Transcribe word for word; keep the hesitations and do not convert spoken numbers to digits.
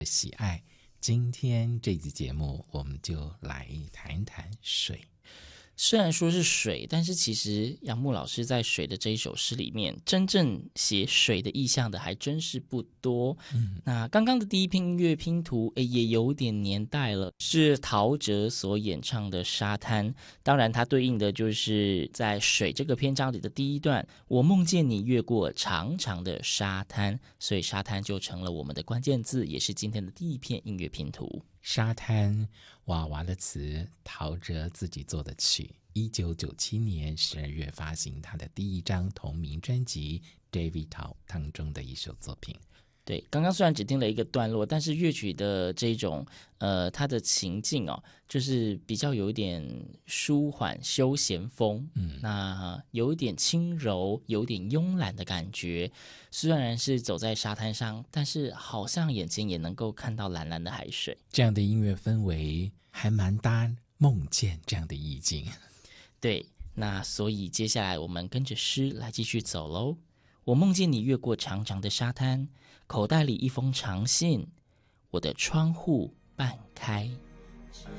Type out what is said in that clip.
喜爱。今天这集节目我们就来谈谈水。 虽然说是水，但是其实杨牧老师在水的这一首诗里面，真正写水的意象的还真是不多。嗯，那刚刚的第一篇音乐拼图，诶，也有点年代了，是陶喆所演唱的《沙滩》。当然，它对应的就是在水这个篇章里的第一段，我梦见你越过长长的沙滩，所以沙滩就成了我们的关键字，也是今天的第一片音乐拼图。 沙滩，娃娃的词，陶喆自己做的曲。一九九七年十二月发行他的第一张同名专辑《David Tao》当中的一首作品。 对，刚刚虽然只听了一个段落，但是乐曲的这种呃，它的情境哦，就是比较有一点舒缓休闲风，嗯，那有一点轻柔，有点慵懒的感觉。虽然是走在沙滩上，但是好像眼睛也能够看到蓝蓝的海水。 这样的音乐氛围还蛮搭梦见这样的意境。 对，那所以接下来我们跟着诗来继续走喽。我梦见你越过长长的沙滩，口袋里一封长信，我的窗户半开。